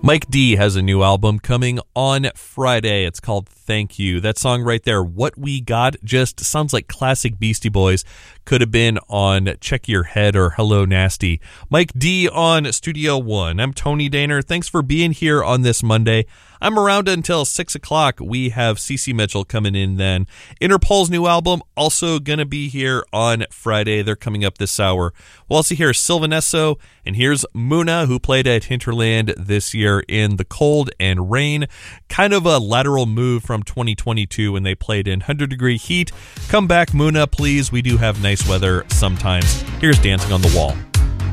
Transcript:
Mike D has a new album coming on Friday. It's called Thank You. That song right there, What We Got, just sounds like classic Beastie Boys. Could have been on Check Your Head or Hello Nasty. Mike D on Studio One. I'm Tony Daner. Thanks for being here on this Monday. I'm around until 6 o'clock. We have CeCe Mitchell coming in then. Interpol's new album also going to be here on Friday. They're coming up this hour. We'll also hear Sylvanesso, and here's Muna, who played at Hinterland this year in the cold and rain. Kind of a lateral move from 2022 when they played in 100-degree heat. Come back, Muna, please. We do have nice weather sometimes. Here's Dancing on the Wall.